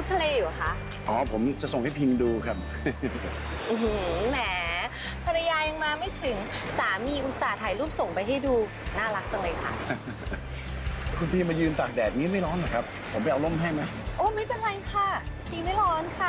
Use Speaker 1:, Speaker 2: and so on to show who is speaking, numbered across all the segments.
Speaker 1: ทะเลอยู่คะ
Speaker 2: อ๋อผมจะส่งให้พิมพ์ดูครับ
Speaker 1: แหมภรรยายังมาไม่ถึงสามีอุตส่าห์ถ่ายรูปส่งไปให้ดูน่ารักจังเลยค่ะ
Speaker 2: คุณพี่มายืนตากแดดนี้ไม่ร้อนเหรอครับผมไปเอาร่มให้ไหม
Speaker 1: โอ้ไม่เป็นไรค่ะตีไม่ร้อนค่ะ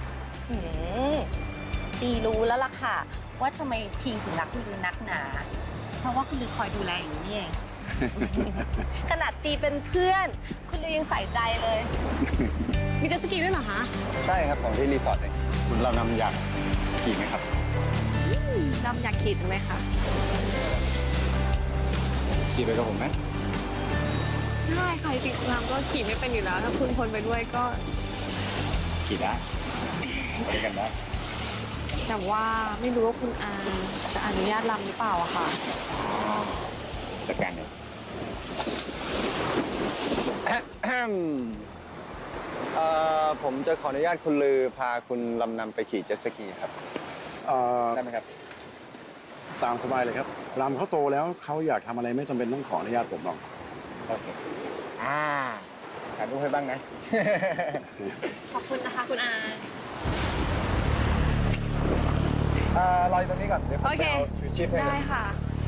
Speaker 1: ตีรู้แล้วล่ะค่ะว่าทำไมพิงถึงรักคุณลือนักหนาเพราะว่าคุณลือคอยดูแลอย่างนี้เอง ขนาดตีเป็นเพื่อนคุณลือยังใส่ใจเลยมีเจ็ตสกีด้วยเหรอคะ
Speaker 3: ใช่ครับของที่รีสอร์ทเองคุณเรานำอยากขี่ไหมครับ
Speaker 1: นำอยากขี่จังเลยค่ะ
Speaker 3: ขี่ไปกับผมไหม
Speaker 1: ได้ค่ะจริงๆเราก็ขี่ไม่เป็นอยู่แล้วถ้าคุณพลไปด้วยก็
Speaker 3: ขี่ได้ไปกันได้
Speaker 1: แต่ว่าไม่รู้ว่าคุณอาจะอนุญาตลำหรือเปล่าอะค่ะ
Speaker 3: จัดการเลยผมจะขออนุญาตคุณลือพาคุณลำนำไปขี่เจ็ตสกีครับได้ไหมครับ
Speaker 2: ตามสบายเลยครับรามเขาโตแล้วเขาอยากทำอะไรไม่จำเป็นต้องขออนุญาตผมหรอก
Speaker 3: โอเคถ่ายรูปให้บ้างนะ
Speaker 1: ขอบคุณนะคะคุณอ
Speaker 3: ารออยู่ตรงนี้ก่อนเดี๋ยวผมไปเอาชูชีพให้
Speaker 1: ได้ค่ะ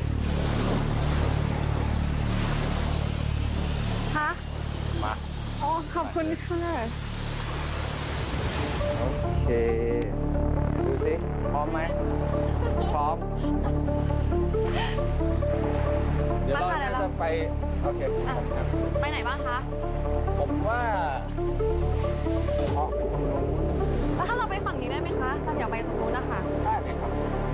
Speaker 1: คะ
Speaker 3: มา
Speaker 1: โอ้ขอบคุณค่ะ
Speaker 3: โอเคดูสิพร้อมไหมพร้อมเดี๋ยวเราจะไปโอเค
Speaker 1: ไปไหนบ้างคะ
Speaker 3: ผมว่า
Speaker 1: แล้วถ้าเราไปฝั่งนี้ได้ไหมคะเราอยากไปตรงนู้นนะคะ
Speaker 3: ได้เลยครับ